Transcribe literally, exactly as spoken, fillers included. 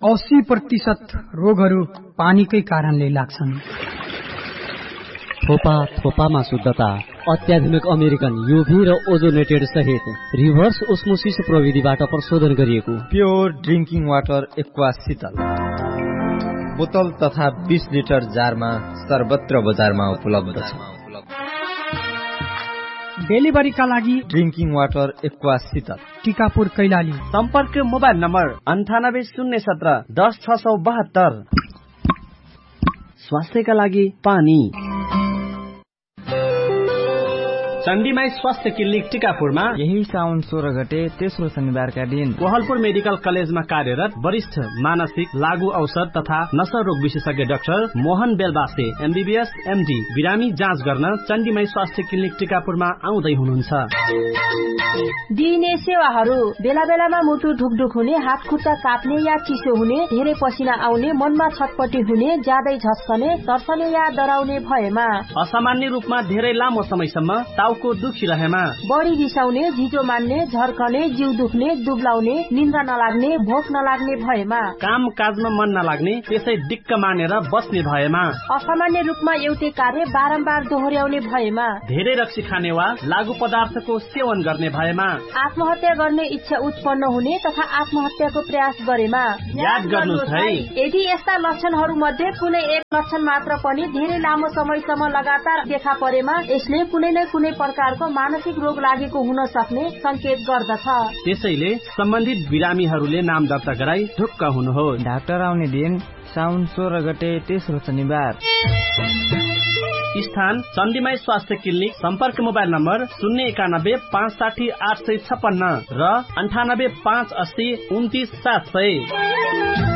अस्सी प्रतिशत रोगहरू पानीकै कारणले लाग्छन्। थोपा थोपामा शुद्धता, अत्याधुनिक अमेरिकन यूभी र ओजोनेटेड सहित रिभर्स ओस्मोसिस प्रविधिबाट प्रशोधन गरिएको प्योर ड्रिंकिङ वाटर एक्वा शीतल बोतल तथा बीस लिटर जारमा सर्वत्र बजारमा उपलब्ध छ। डेलिभरीका लागि ड्रिंकिङ वाटर एक्वा शीतल टिकापुर कैलाली। सम्पर्क मोबाइल नम्बर अन्ठानब्बे शून्य सत्र दस छ सौ बहत्तर। स्वास्थ्यका लागि पानी। चण्डीमाई स्वास्थ्य क्लिनिक टिकापुरमा यही साउन सोह्र गते तेस्रो शनिबारका दिन कोहलपुर मेडिकल कलेजमा कार्यरत वरिष्ठ मानसिक लागू औषध तथा नशा रोग विशेषज्ञ doctor Mohan Belbase MBBS MD बिरामी जाँच गर्न चण्डीमाई स्वास्थ्य क्लिनिक टिकापुरमा आउँदै हुनुहुन्छ। दिइने सेवाहरू बेला बेलामा मुटु ढुकढुक हुने, हात खुट्टा काट्ने या चिसो हुने, धेरै पसिना आउने, मनमा छटपटी हुने, ज्यादै झस्कने, तर्सने या डराउने भएमा, असामान्य रूपमा धेरै लामो समयसम्म टाउको दुखिरहेमा, बढी रिसाउने, झिजो मान्ने, झर्कने, जिउ दुख्ने, दुब्लाउने, निन्द्रा नलाग्ने, भोक नलाग्ने भएमा, काम काजमा मन नलाग्ने, त्यसै दिक्क मानेर बस्ने भएमा, असामान्य रूपमा एउटै कार्य बारम्बार दोहोर्याउने भएमा, धेरै रक्सी खाने वा लागू पदार्थको सेवन गर्ने भएमा, आत्महत्या गर्ने इच्छा उत्पन्न हुने तथा आत्महत्याको प्रयास गरेमा याद गर्नुहोस् है, यदि यस्ता लक्षणहरू मध्ये कुनै एक लक्षण मात्र पनि धेरै लामो समयसम्म लगातार देखा परेमा यसले कुनै न कुनै प्रकारको मानसिक रोग लागेको हुन सक्ने संकेत गर्दछ। त्यसैले सम्बन्धित बिरामीहरूले नाम दर्ता गराई ढुक्क हुनुहोस्। डाक्टर आउने दिन साउन सोह्र गते तेस्रो शनिबार। स्थान चण्डीमाई स्वास्थ्य क्लिनिक। सम्पर्क मोबाइल नम्बर शून्य एकानब्बे पाँच साठी आठ सय छप्पन्न र अन्ठानब्बे पाँच अस्सी उन्तिस सात सय।